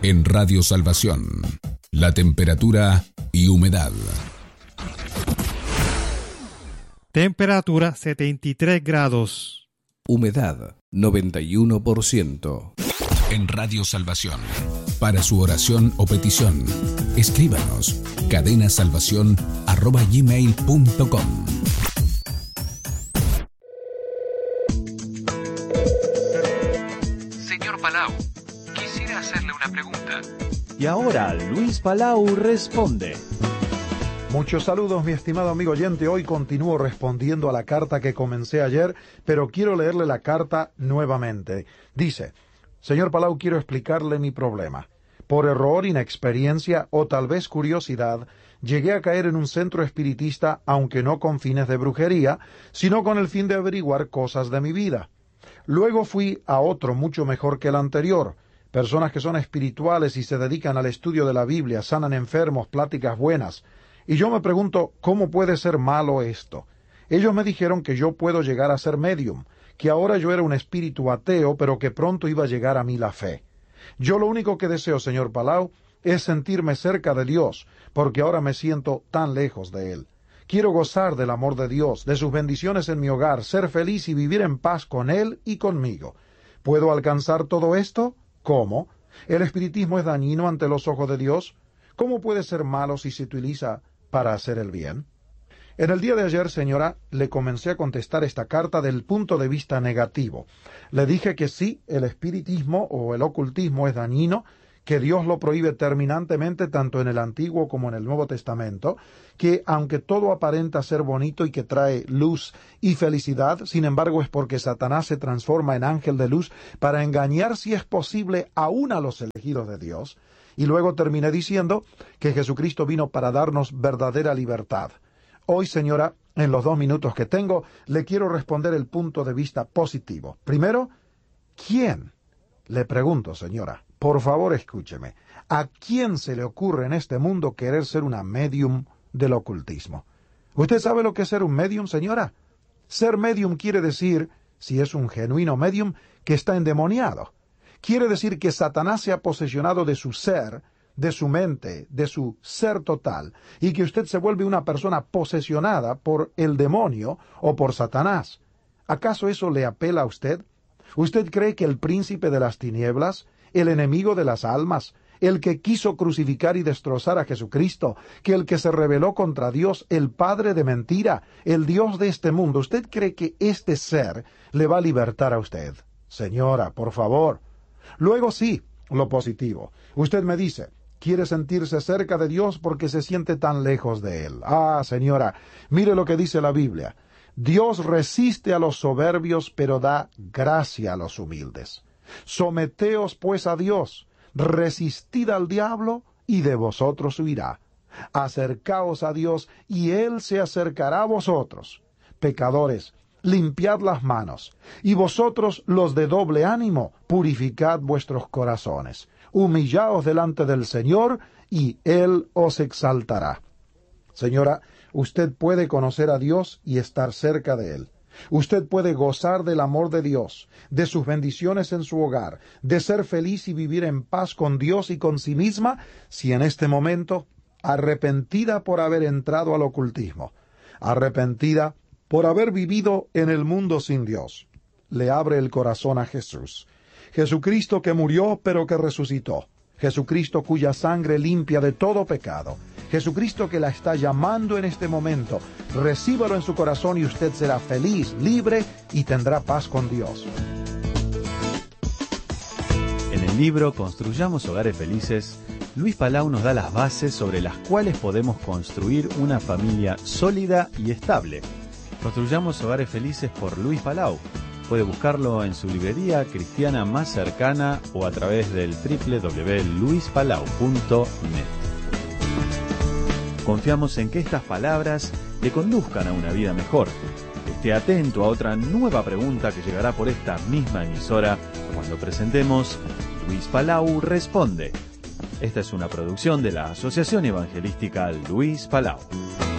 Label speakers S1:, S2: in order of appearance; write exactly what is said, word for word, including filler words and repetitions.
S1: En Radio Salvación, la temperatura y humedad.
S2: Temperatura setenta y tres grados.
S1: Humedad noventa y uno por ciento. En Radio Salvación, para su oración o petición, escríbanos cadenasalvación arroba gmail punto com.
S3: Señor Palau, quisiera hacerle una pregunta.
S4: Y ahora Luis Palau responde.
S5: Muchos saludos, mi estimado amigo oyente. Hoy continúo respondiendo a la carta que comencé ayer, pero quiero leerle la carta nuevamente. Dice: Señor Palau, quiero explicarle mi problema. Por error, inexperiencia o tal vez curiosidad, llegué a caer en un centro espiritista, aunque no con fines de brujería, sino con el fin de averiguar cosas de mi vida. Luego fui a otro mucho mejor que el anterior. Personas que son espirituales y se dedican al estudio de la Biblia, sanan enfermos, pláticas buenas. Y yo me pregunto, ¿cómo puede ser malo esto? Ellos me dijeron que yo puedo llegar a ser medium, que ahora yo era un espíritu ateo, pero que pronto iba a llegar a mí la fe. Yo lo único que deseo, señor Palau, es sentirme cerca de Dios, porque ahora me siento tan lejos de Él. Quiero gozar del amor de Dios, de sus bendiciones en mi hogar, ser feliz y vivir en paz con Él y conmigo. ¿Puedo alcanzar todo esto? ¿Cómo? ¿El espiritismo es dañino ante los ojos de Dios? ¿Cómo puede ser malo si se utiliza para hacer el bien? En el día de ayer, señora, le comencé a contestar esta carta del punto de vista negativo. Le dije que sí, el espiritismo o el ocultismo es dañino, que Dios lo prohíbe terminantemente tanto en el Antiguo como en el Nuevo Testamento, que aunque todo aparenta ser bonito y que trae luz y felicidad, sin embargo es porque Satanás se transforma en ángel de luz para engañar, si es posible, aún a los elegidos de Dios. Y luego terminé diciendo que Jesucristo vino para darnos verdadera libertad. Hoy, señora, en los dos minutos que tengo, le quiero responder el punto de vista positivo. Primero, ¿quién? Le pregunto, señora, por favor escúcheme, ¿a quién se le ocurre en este mundo querer ser una medium del ocultismo? ¿Usted sabe lo que es ser un medium, señora? Ser medium quiere decir, si es un genuino medium, que está endemoniado. Quiere decir que Satanás se ha posesionado de su ser, de su mente, de su ser total, y que usted se vuelve una persona posesionada por el demonio o por Satanás. ¿Acaso eso le apela a usted? ¿Usted cree que el príncipe de las tinieblas, el enemigo de las almas, el que quiso crucificar y destrozar a Jesucristo, que el que se rebeló contra Dios, el padre de mentira, el Dios de este mundo, ¿usted cree que este ser le va a libertar a usted? Señora, por favor. Luego sí, lo positivo. Usted me dice, quiere sentirse cerca de Dios porque se siente tan lejos de Él. Ah, señora, mire lo que dice la Biblia. Dios resiste a los soberbios, pero da gracia a los humildes. Someteos pues a Dios, resistid al diablo, y de vosotros huirá. Acercaos a Dios, y Él se acercará a vosotros. Pecadores, limpiad las manos, y vosotros los de doble ánimo, purificad vuestros corazones. Humillaos delante del Señor, y Él os exaltará. Señora, usted puede conocer a Dios y estar cerca de Él. Usted puede gozar del amor de Dios, de sus bendiciones en su hogar, de ser feliz y vivir en paz con Dios y con sí misma, si en este momento, arrepentida por haber entrado al ocultismo, arrepentida por haber vivido en el mundo sin Dios, le abre el corazón a Jesús. Jesucristo que murió pero que resucitó. Jesucristo cuya sangre limpia de todo pecado. Jesucristo que la está llamando en este momento. Recíbalo en su corazón y usted será feliz, libre y tendrá paz con Dios.
S4: En el libro Construyamos Hogares Felices, Luis Palau nos da las bases sobre las cuales podemos construir una familia sólida y estable. Construyamos Hogares Felices por Luis Palau. Puede buscarlo en su librería cristiana más cercana o a través del doble u doble u doble u punto luis palau punto net. Confiamos en que estas palabras le conduzcan a una vida mejor. Esté atento a otra nueva pregunta que llegará por esta misma emisora cuando presentemos Luis Palau Responde. Esta es una producción de la Asociación Evangelística Luis Palau.